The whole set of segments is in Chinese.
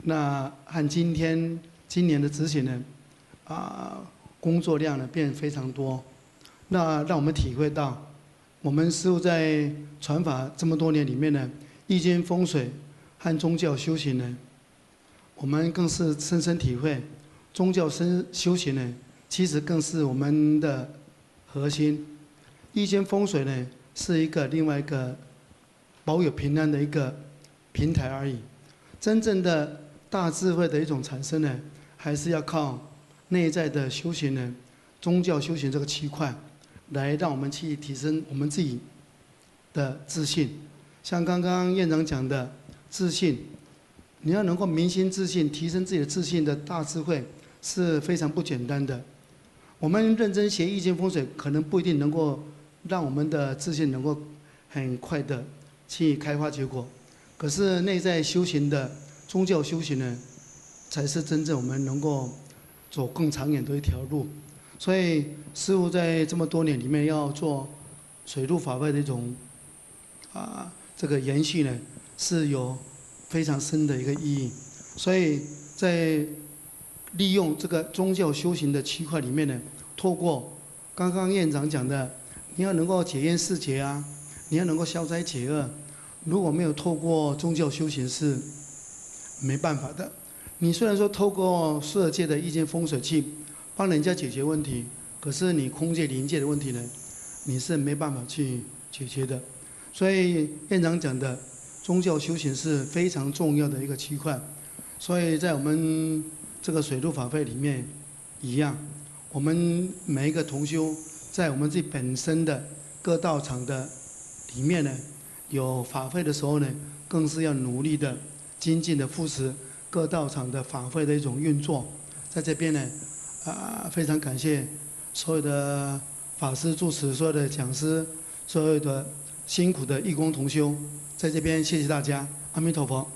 那和今年的执行呢，工作量呢变非常多，那让我们体会到，我们师父在传法这么多年里面呢，易经风水和宗教修行呢，我们更是深深体会，宗教修行呢，其实更是我们的核心。易经风水呢，是另外一个保有平安的一个平台而已。真正的大智慧的一种产生呢，还是要靠内在的修行呢，宗教修行这个区块，来让我们去提升我们自己的自信。像刚刚院长讲的自信，你要能够明心自信，提升自己的自信的大智慧是非常不简单的。我们认真学易经风水，可能不一定能够让我们的自信能够很快的去开花结果，可是内在修行的宗教修行呢，才是真正我们能够走更长远的一条路。所以师父在这么多年里面要做水陆法会的一种这个延续呢，是有非常深的一个意义。所以在利用这个宗教修行的区块里面呢，透过刚刚院长讲的，你要能够解冤释结啊，你要能够消灾解厄，如果没有透过宗教修行是没办法的。你虽然说透过色界的易经风水去帮人家解决问题，可是你空界灵界的问题呢，你是没办法去解决的。所以院长讲的宗教修行是非常重要的一个区块。所以在我们这个水陆法会里面一样，我们每一个同修在我们自己本身的各道场的里面呢，有法会的时候呢，更是要努力的精进的扶持各道场的法会的一种运作。在这边呢，非常感谢所有的法师住持、所有的讲师、所有的辛苦的义工同修，在这边谢谢大家，阿弥陀佛。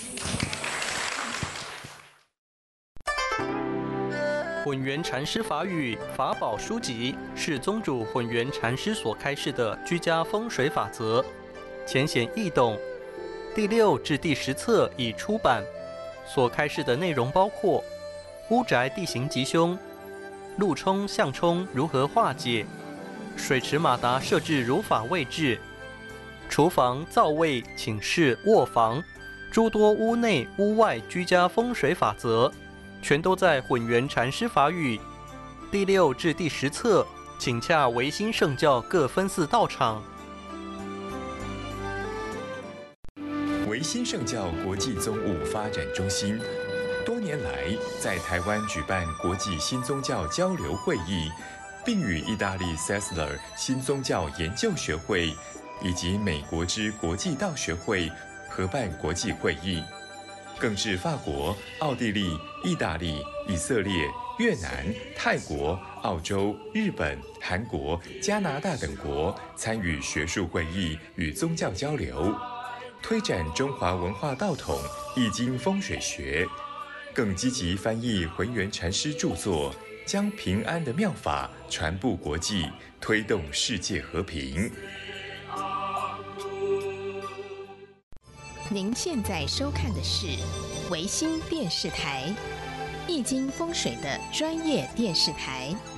混元禅师法语法宝书籍是宗主混元禅师所开示的居家风水法则，浅显易懂。第6至第10册已出版，所开示的内容包括屋宅地形吉凶、路冲向冲如何化解、水池马达设置如法位置、厨房、灶位、寝室、卧房诸多屋内屋外居家风水法则，全都在混元禅师法语第6至第10册，请洽维新圣教各分寺道场。 维新圣教国际宗务发展中心多年来在台湾举办国际新宗教交流会议，并与意大利 Sessler 新宗教研究学会以及美国之国际道学会合办国际会议，更至法国、奥地利、意大利、以色列、越南、泰国、澳洲、日本、韩国、加拿大等国参与学术会议与宗教交流，推展中华文化道统、易经风水学，更积极翻译浑元禅师著作，将平安的妙法传布国际，推动世界和平。 您现在收看的是维新电视台，易经风水的专业电视台。